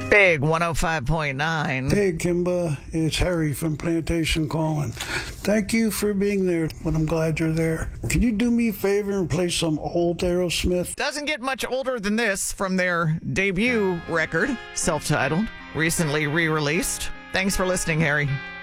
Big 105.9. Hey, Kimba, it's Harry from Plantation calling. Thank you for being there, but I'm glad you're there. Can you do me a favor and play some old Aerosmith? Doesn't get much older than this from their debut record, self-titled, recently re-released. Thanks for listening, Harry.